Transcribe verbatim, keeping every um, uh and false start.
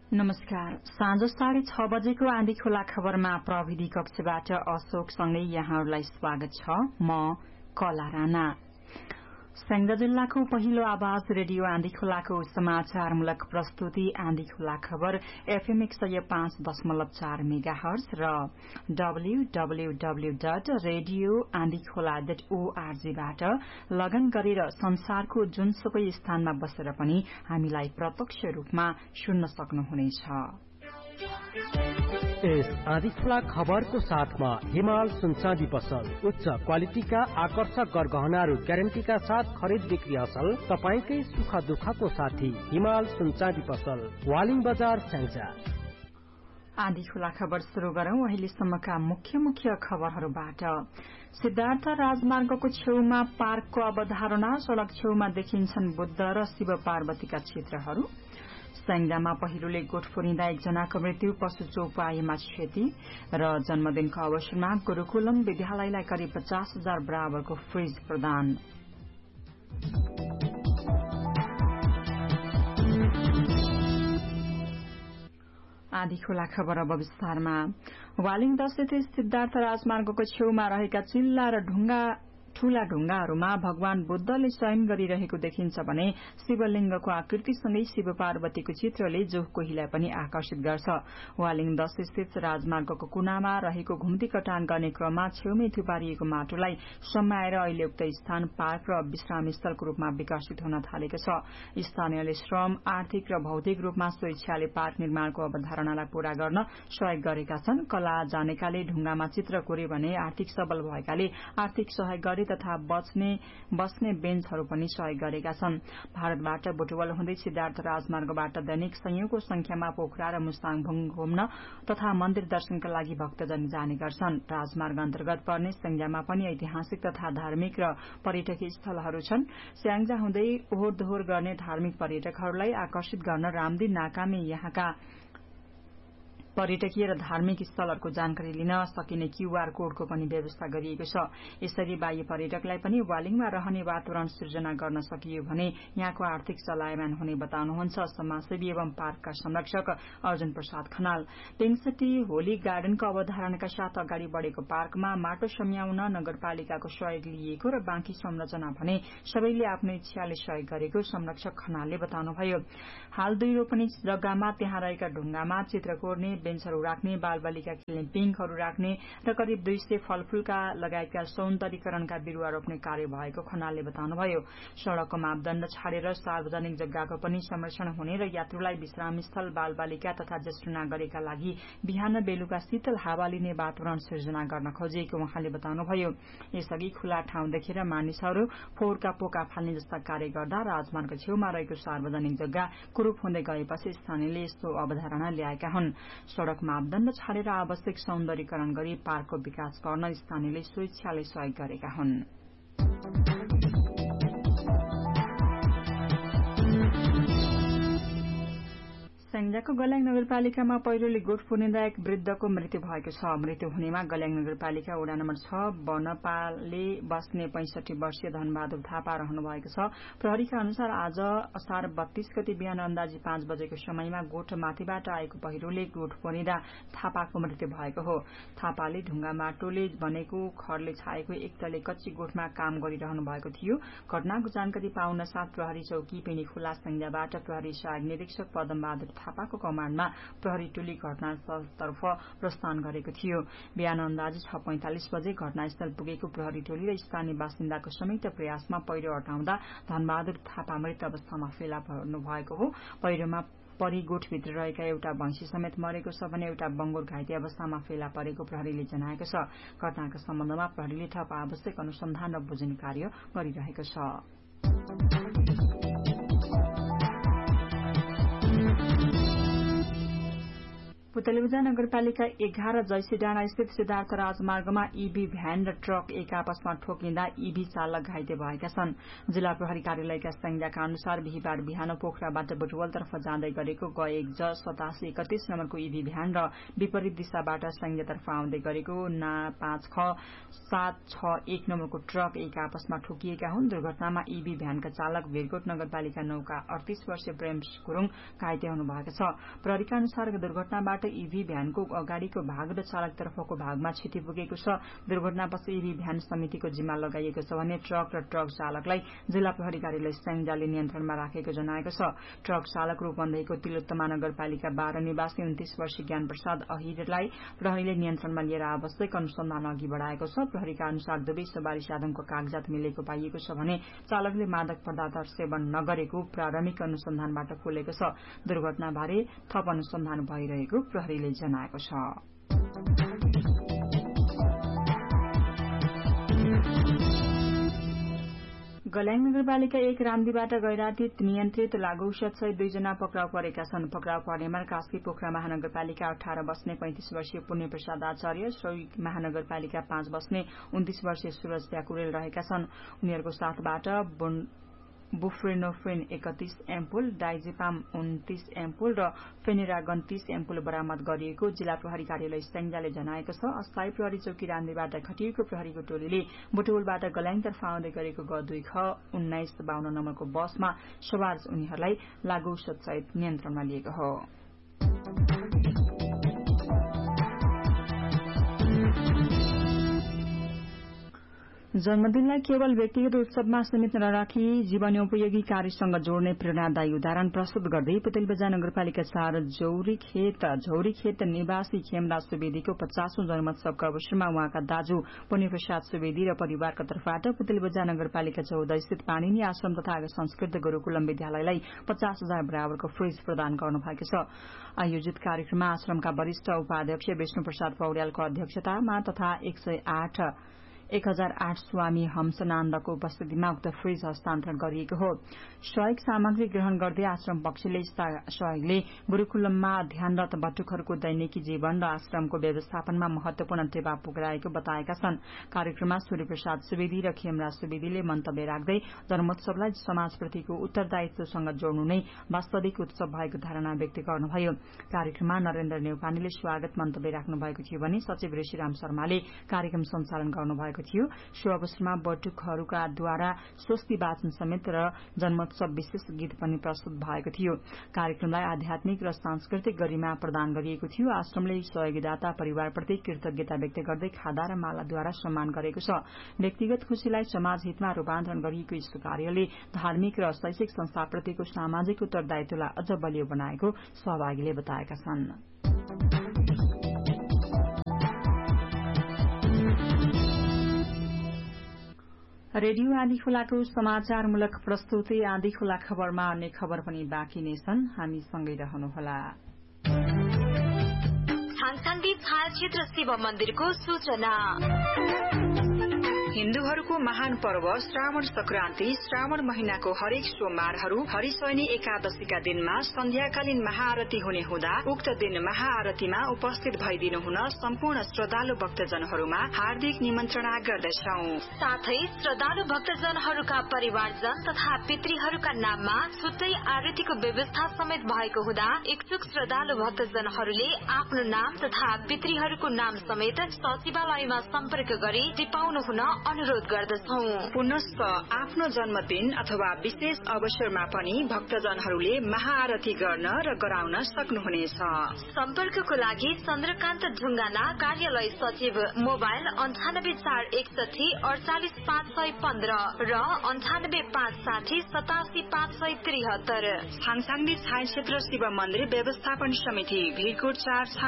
नमस्कार। साँझ साढे छ बजेको आँधी खोला खबरमा प्रविधि कक्षबाट अशोक सँगै यहाँहरूलाई स्वागत छ। म कला राणा। स्याङ्जा जिल्लाको पहिलो आवाज रेडियो आँधी खोलाको समाचारमूलक प्रस्तुति आँधी खोला खबर एफएम एक सय पाँच दशमलव चार मेगा हर्ज र डब्ल्यूडब्ल्यूडब्ल्यू डट रेडियो आँधी खोला डट ओआरजीबाट लगन गरेर संसारको जुनसुकै स्थानमा बसेर पनि हामीलाई प्रत्यक्ष रूपमा सुन्न सक्नुहुनेछ। यस आँधीखोला खबरको साथमा हिमाल सुनचाँदी पसल उच्च क्वालिटीका आकर्षक गरगहनाहरू ग्यारेन्टीका साथ खरिद बिक्री असल तपाईकै सुख दुःखको साथी हिमाल सुनचाँदी पसल वालिङ बजार स्याङ्जा। आँधी खोला खबर शुरू गरौं अहिलेसम्मका मुख्य मुख्य खबरहरूबाट। सिद्धार्थ राजमार्गको छेउमा पार्कको अवधारणा, सड़क छेउमा देखिन्छन् बुद्ध र शिव पार्वतीका चित्रहरू। स्याङ्जामा पहिरोले गोठ फोरिँदा एकजनाको मृत्यु, पशु चौपाईमा क्षति र जन्मदिनको अवसरमा गुरूकुलम विद्यालयलाई करिब पचास हजार बराबरको फ्रिज प्रदान। आँधी खोला खबर अब विस्तारमा। वालिङ दस स्थित सिद्धार्थ राजमार्गको छेउमा रहेका चिल्ला र ढुङ्गा ठूला ढुङ्गाहरूमा भगवान बुद्धले शयन गरिरहेको देखिन्छ भने शिवलिंगको आकृतिसँगै शिव पार्वतीको चित्रले जो कोहीलाई पनि आकर्षित गर्छ। वालिङ दस स्थित राजमार्गको कुनामा रहेको घुम्ती कटान गर्ने क्रममा छेउमै थुपारिएको माटोलाई समाएर अहिले उक्त स्थान पार्क र विश्राम स्थलको रूपमा विकसित हुन थालेको छ। स्थानीयले श्रम, आर्थिक र भौतिक रूपमा स्वेच्छाले पार्क निर्माणको अवधारणालाई पूरा गर्न सहयोग गरेका छन्। कला जानेकाले ढुङ्गामा चित्र कोरे भने आर्थिक सबल भएकाले आर्थिक सहयोग गरे तथा बच्ने बस्ने बेन्चहरू पनि सहयोग गरेका छन्। भारतबाट बुटवल हुँदै सिद्धार्थ राजमार्गबाट दैनिक सयौंको संख्यामा पोखरा र मुस्ताङ घुम्न तथा मन्दिर दर्शनका लागि भक्तजन जाने गर्छन्। राजमार्ग अन्तर्गत पर्ने स्याङ्जामा पनि ऐतिहासिक तथा धार्मिक र पर्यटकीय स्थलहरू छन्। स्याङ्जा हुँदै ओहोर दोहोर गर्ने धार्मिक पर्यटकहरूलाई आकर्षित गर्न रामदी नाकामे यहाँका पर्यटकीय र धार्मिक स्थलहरूको जानकारी लिन सकिने क्यूआर कोडको पनि व्यवस्था गरिएको छ। यसरी बाह्य पर्यटकलाई पनि वालिङमा रहने वातावरण सृजना गर्न सकियो भने यहाँको आर्थिक चलायमान हुने बताउनुहुन्छ समाजसेवी एवं पार्कका संरक्षक अर्जुन प्रसाद खनाल। टेङसेटी होली गार्डनको अवधारणाका साथ अगाडि बढ़ेको पार्कमा माटो सम्याउन नगरपालिकाको सहयोग लिइएको र बाँकी संरचना भने सबैले आफ्नो इच्छाले सहयोग गरेको संरक्षक खनालले बताउनुभयो। हाल दुई रोपनी जग्गामा त्यहाँ रहेका ढुङ्गामा चित्र कोर्ने, बेन्चहरू राख्ने, बालबालिका खेल्ने पिङहरू राख्ने र करिब दुई सय फलफूलका लगायतका सौन्दर्यीकरणका बिरूवा रोप्ने कार्य भएको खनालले बताउनुभयो। सड़कको मापदण्ड छाडेर सार्वजनिक जग्गाको पनि संरक्षण हुने र यात्रुलाई विश्रामस्थल, बालबालिका तथा ज्येष्ठ नागरिकका लागि बिहान बेलुका शीतल हावा लिने वातावरण सृजना गर्न खोजिएको उहाँले बताउनुभयो। यसअघि खुला ठाउँ देखेर मानिसहरू फोहोरका पोका फाल्ने जस्ता कार्य गर्दा राजमार्ग छेउमा रहेको सार्वजनिक जग्गा कुरूप हुँदै गएपछि स्थानीयले यस्तो अवधारणा ल्याएका हुन्। सड़क मापदण्ड छाडेर आवश्यक सौन्दर्यीकरण गरी पार्कको विकास गर्न स्थानीयले स्वेच्छाले सहयोग गरेका हुन्। स्याङ्जाको गल्याङ नगरपालिकामा पहिरोले गोठ फोरिँदा एक वृद्धको मृत्यु भएको छ। मृत्यु हुनेमा गल्याङ नगरपालिका वडा नम्बर छ बनपाले बस्ने पैंसठी वर्षीय धनबहादुर थापा रहनु भएको छ। प्रहरीका अनुसार आज असार बत्तीस गते बिहान अन्दाजी पाँच बजेको समयमा गोठ माथिबाट आएको पहिरोले गोठ फोरिँदा थापाको मृत्यु भएको हो। थापाले ढुङ्गा माटोले बनेको खरले छाएको एक तले कच्ची गोठमा काम गरिरहनु भएको थियो। घटनाको जानकारी पाउन साथ प्रहरी चौकी पेनी खोला स्याङ्जाबाट प्रहरी सहायक निरीक्षक पदमबहादुर थापाको कमाण्डमा प्रहरी टोली घटनास्थलतर्फ प्रस्थान गरेको थियो। बिहान अन्दाजी छ पैंतालिस बजे घटनास्थल पुगेको प्रहरी टोली र स्थानीय बासिन्दाको संयुक्त प्रयासमा पहिरो हटाउँदा धनबहादुर थापा मृत अवस्थामा फेला पर्नु भएको हो। पहिरोमा परी गोठभित्र रहेका एउटा भैंसी समेत मरेको छ भने एउटा बंगुर घाइते अवस्थामा फेला परेको प्रहरीले जनाएको छ। घटनाका सम्बन्धमा प्रहरीले थप आवश्यक अनुसन्धान र बुझ्ने कार्य गरिरहेको छ। पुतलीबजार नगरपालिका एघार जैसीडाँडा स्थित सिद्धार्थ राजमार्गमा ईभी भ्यान र ट्रक एक आपसमा ठोकिँदा ईभी चालक घाइते भएका छन्। जिल्ला प्रहरी कार्यालयका संज्ञाका अनुसार बिहिबार बिहान पोखराबाट बुटवलतर्फ जाँदै गरेको ग एक ज सतासी एकतीस नम्बरको ईभी भ्यान र विपरीत दिशाबाट संज्ञातर्फ आउँदै गरेको ना पाँच ख सात छ एक नम्बरको ट्रक एक आपसमा ठोकिएका हुन्। दुर्घटनामा ईभी भ्यानका चालक भिरकोट नगरपालिका नौका अडतीस वर्षीय प्रेम गुरूङ घाइते हुनु भएको छ। प्रहरीका अनुसार दुर्घटनाबाट ईभी भ्यानको अगाडिको भाग र चालकतर्फको भागमा क्षति पुगेको छ। दुर्घटनापछि ईभी भ्यान समितिको जिम्मा लगाइएको छ भने ट्रक र ट्रक चालकलाई जिल्ला प्रहरी कार्यालय स्याङ्जाले नियन्त्रणमा राखेको जनाएको छ। ट्रक चालक रूपन्देहीको तिलोत्तमा नगरपालिका बाह्र निवासी उन्तीस वर्षीय ज्ञान प्रसाद अहिरलाई प्रहरीले नियन्त्रणमा लिएर आवश्यक अनुसन्धान अघि बढ़ाएको छ। प्रहरीका अनुसार दुवै सवारी साधनको कागजात मिलेको पाइएको छ भने चालकले मादक पदार्थ सेवन नगरेको प्रारम्भिक अनुसन्धानबाट खुलेको छ। दुर्घटनाबारे थप अनुसन्धान भइरहेको प्रहरीले जनाएको छ। गल्याङ नगरपालिका एक रामदीबाट गैराती नियन्त्रित लागू औषधसहित दुईजना पक्राउ परेका छन्। पक्राउ पर्नेमा कास्की पोखरा महानगरपालिका अठार बस्ने पैंतिस वर्षीय पुण्य प्रसाद आचार्य, सोही महानगरपालिका पाँच बस्ने उन्तीस वर्षीय सूरज प्याकुरेल रहेका छन्। उनीहरूको साथबाट बुफ्रेनोफ्रेन एकतीस एम्पुल, डाइजेपाम उन्तीस एम्पुल र फेनेरागन तीस एम्पुल बरामद गरिएको जिल्ला प्रहरी कार्यालय स्याङ्जाले जनाएको छ। अस्थायी प्रहरी चौकी रामदीबाट खटिएको प्रहरीको टोलीले बुटवलबाट गल्याङतर्फ आउँदै गरेको ग दुई ख उन्नाइस बाहन्न नम्बरको बसमा सवार उनीहरूलाई लागू औषधसहित नियन्त्रणमा लिएको हो। जन्मदिनलाई केवल व्यक्तिगत उत्सवमा सीमित नराखी जीवनोपयोगी कार्यसँग जोड्ने प्रेरणादायी उदाहरण प्रस्तुत गर्दै पुतलीबजार नगरपालिका चार झौरीखेत झौरीखेत निवासी खेमराज सुवेदीको पचासौं जन्मोत्सवको अवसरमा उहाँका दाजु पुण्यप्रसाद सुवेदी र परिवारका तर्फबाट पुतलीबजार नगरपालिका चौध स्थित पाणिनी आश्रम तथा संस्कृत गुरूकुलम विद्यालयलाई पचास हजार बराबरको फ्रिज प्रदान गर्नुभएको छ। आयोजित कार्यक्रममा आश्रमका वरिष्ठ उपाध्यक्ष विष्णु प्रसाद पौड्यालको अध्यक्षतामा तथा एक सय आठ एक हजार आठ स्वामी हंसनान्दको उपस्थितिमा उक्त फ्रिज हस्तान्तरण गरिएको हो। सहयोग सामग्री ग्रहण गर्दै आश्रम पक्षले सहयोगले गुरूकुलममा अध्ययनरत बटुकहरूको दैनिकी जीवन र आश्रमको व्यवस्थापनमा महत्वपूर्ण टेवा पुर्याएको बताएका छन्। कार्यक्रममा सूर्यप्रसाद सुवेदी र खेमराज सुवेदीले मन्तव्य राख्दै जन्मोत्सवलाई समाजप्रतिको उत्तरदायित्वसँग जोड्नु नै वास्तविक उत्सव भएको धारणा व्यक्त गर्नुभयो। कार्यक्रममा नरेन्द्र नेउपानेले स्वागत मन्तव्य राख्नु भएको थियो भने सचिव ऋषिराम शर्माले कार्यक्रम सञ्चालन गर्नुभएको थियो। सो अवसरमा बटुकहरूका द्वारा स्वस्ति वाचन समेत र जन्मोत्सव विशेष गीत पनि प्रस्तुत भएको थियो। कार्यक्रमलाई आध्यात्मिक र सांस्कृतिक गरिमा प्रदान गरिएको थियो। आश्रमले सहयोगदाता परिवारप्रति कृतज्ञता व्यक्त गर्दै खादा र मालाद्वारा सम्मान गरेको छ। व्यक्तिगत खुशीलाई समाज हितमा रूपान्तरण गरिएको यस्तो कार्यले धार्मिक र शैक्षिक संस्थाप्रतिको सामाजिक उत्तरदायित्वलाई अझ बलियो बनाएको सहभागीले बताएका छन्। रेडियो आँधीखोलाको समाचारमूलक प्रस्तुति आँधीखोला खबरमा अन्य खबर पनि बाँकी नै छन्। हामी सँगै रहनुहोला। छाङछाङदी छायाक्षेत्र शिव मन्दिरको सूचना। हिन्दूहरूको महान पर्व श्रावण संक्रान्ति श्रावण महिनाको हरेक सोमबारहरू हरिशयनी एकादशीका दिनमा सन्ध्याकालीन महाआरती हुने हुँदा उक्त दिन महाआरतीमा उपस्थित भइदिनु हुन सम्पूर्ण श्रद्धालु भक्तजनहरूमा हार्दिक निमन्त्रणा गर्दछौं। साथै श्रद्धालु भक्तजनहरूका परिवारजन तथा पितृहरूका नाममा छुट्टै आरतीको व्यवस्था समेत भएको हुँदा इच्छुक श्रद्धालु भक्तजनहरूले आफ्नो नाम तथा पितृहरूको नाम समेत सचिवालयमा सम्पर्क गरी टिपाउनु हुन अनुरोध गर्दछौं। पुनश्च आफ्नो जन्मदिन अथवा विशेष अवसरमा पनि भक्तजनहरूले महाआरती गर्न र गराउन सक्नुहुनेछ। सम्पर्कको लागि चन्द्रकान्त ढुङ्गाना कार्यालय सचिव, मोबाइल अन्ठानब्बे चार एकसठी अडचालिस पाँच सय पन्ध्र र अन्ठानब्बे पाँच साठी सतासी पाँच सय त्रिहत्तर। छाङछाङदी छाया क्षेत्र शिव मन्दिर व्यवस्थापन समिति, भिरकोट चार।